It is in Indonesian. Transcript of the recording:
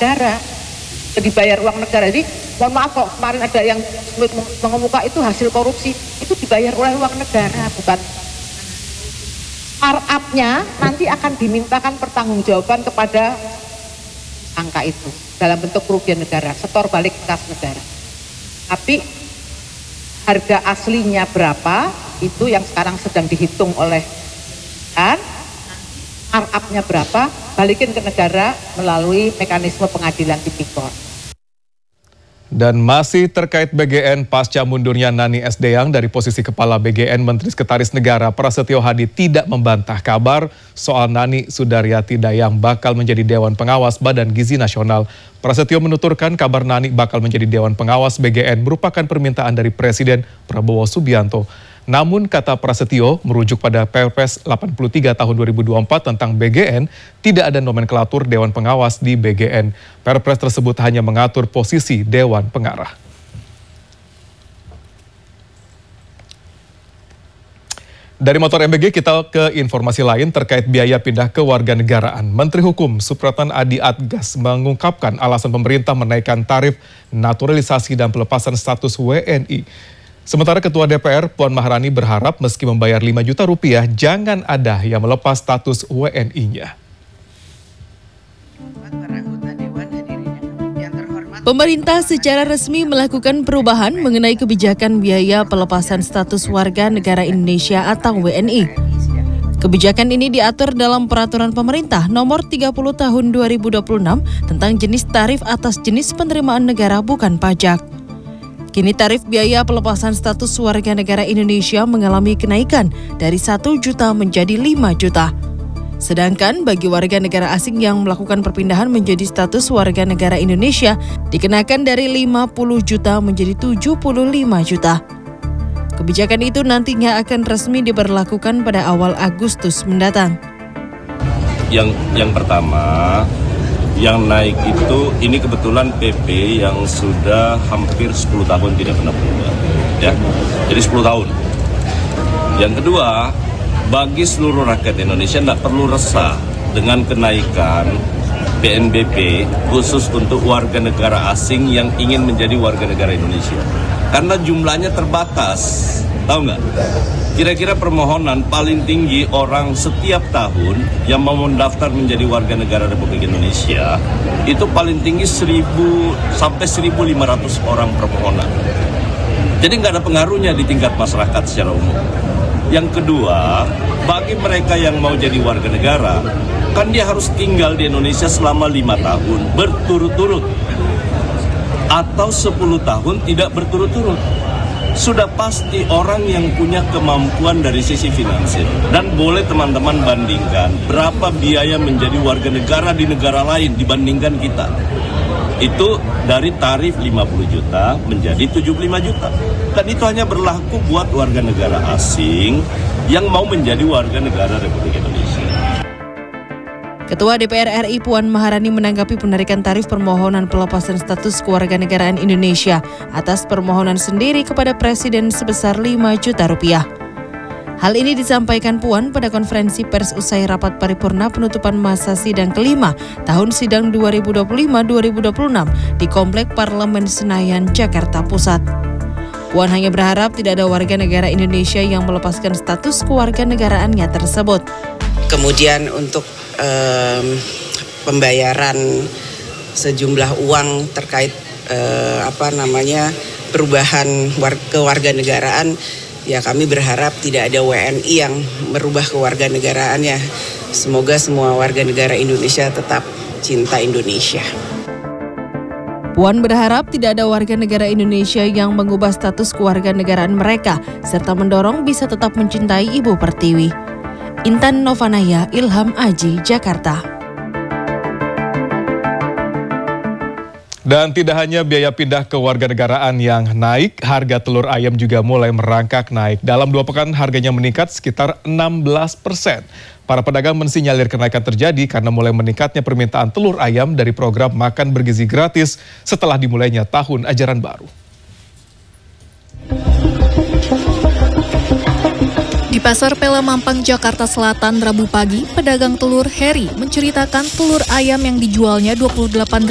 negara, dibayar uang negara. Jadi mohon maaf kok kemarin ada yang mengemuka itu hasil korupsi, itu dibayar oleh uang negara, bukan. Markup-nya nanti akan dimintakan pertanggungjawaban kepada angka itu dalam bentuk kerugian negara, setor balik kas negara. Tapi harga aslinya berapa itu yang sekarang sedang dihitung oleh kan, markup-nya berapa, balikin ke negara melalui mekanisme pengadilan tipikor. Dan masih terkait BGN, pasca mundurnya Nani S. Deyang dari posisi Kepala BGN, Menteri Sekretaris Negara Prasetyo Hadi tidak membantah kabar soal Nani Sudaryati Dayang bakal menjadi Dewan Pengawas Badan Gizi Nasional. Prasetyo menuturkan kabar Nani bakal menjadi Dewan Pengawas BGN merupakan permintaan dari Presiden Prabowo Subianto. Namun kata Prasetyo, merujuk pada Perpres 83 tahun 2024 tentang BGN, tidak ada nomenklatur Dewan Pengawas di BGN. Perpres tersebut hanya mengatur posisi Dewan Pengarah. Dari Motor MBG kita ke informasi lain terkait biaya pindah kewarganegaraan. Menteri Hukum Supratman Adi Atgas mengungkapkan alasan pemerintah menaikkan tarif naturalisasi dan pelepasan status WNI. Sementara Ketua DPR Puan Maharani berharap meski membayar 5 juta rupiah, jangan ada yang melepas status WNI-nya. Pemerintah secara resmi melakukan perubahan mengenai kebijakan biaya pelepasan status warga negara Indonesia atau WNI. Kebijakan ini diatur dalam Peraturan Pemerintah Nomor 30 Tahun 2026 tentang jenis tarif atas jenis penerimaan negara bukan pajak. Kini tarif biaya pelepasan status warga negara Indonesia mengalami kenaikan dari 1 juta menjadi 5 juta. Sedangkan bagi warga negara asing yang melakukan perpindahan menjadi status warga negara Indonesia dikenakan dari 50 juta menjadi 75 juta. Kebijakan itu nantinya akan resmi diberlakukan pada awal Agustus mendatang. Yang pertama, yang naik itu ini kebetulan PP yang sudah hampir 10 tahun tidak pernah berubah, ya. Jadi 10 tahun. Yang kedua, bagi seluruh rakyat Indonesia tidak perlu resah dengan kenaikan PNBP khusus untuk warga negara asing yang ingin menjadi warga negara Indonesia. Karena jumlahnya terbatas, tahu nggak? Kira-kira permohonan paling tinggi orang setiap tahun yang mau mendaftar menjadi warga negara Republik Indonesia itu paling tinggi 1.000 sampai 1.500 orang permohonan. Jadi nggak ada pengaruhnya di tingkat masyarakat secara umum. Yang kedua, bagi mereka yang mau jadi warga negara, kan dia harus tinggal di Indonesia selama 5 tahun berturut-turut atau 10 tahun tidak berturut-turut. Sudah pasti orang yang punya kemampuan dari sisi finansial. Dan boleh teman-teman bandingkan berapa biaya menjadi warga negara di negara lain dibandingkan kita. Itu dari tarif 50 juta menjadi 75 juta. Dan itu hanya berlaku buat warga negara asing yang mau menjadi warga negara Republik Indonesia. Ketua DPR RI Puan Maharani menanggapi penarikan tarif permohonan pelepasan status kewarganegaraan Indonesia atas permohonan sendiri kepada Presiden sebesar 5 juta rupiah. Hal ini disampaikan Puan pada konferensi pers usai rapat paripurna penutupan masa sidang kelima tahun sidang 2025-2026 di Komplek Parlemen Senayan, Jakarta Pusat. Puan hanya berharap tidak ada warga negara Indonesia yang melepaskan status kewarganegaraannya tersebut. Kemudian untuk pembayaran sejumlah uang terkait perubahan kewarganegaraan, ya kami berharap tidak ada WNI yang merubah kewarganegaraannya. Semoga semua warga negara Indonesia tetap cinta Indonesia. Puan berharap tidak ada warga negara Indonesia yang mengubah status kewarganegaraan mereka serta mendorong bisa tetap mencintai Ibu Pertiwi. Intan Novanaya, Ilham Aji, Jakarta. Dan tidak hanya biaya pindah kewarganegaraan yang naik, harga telur ayam juga mulai merangkak naik. Dalam 2 pekan harganya meningkat sekitar 16%. Para pedagang mensinyalir kenaikan terjadi karena mulai meningkatnya permintaan telur ayam dari program makan bergizi gratis setelah dimulainya tahun ajaran baru. Di Pasar Pela Mampang, Jakarta Selatan, Rabu pagi, pedagang telur Heri menceritakan telur ayam yang dijualnya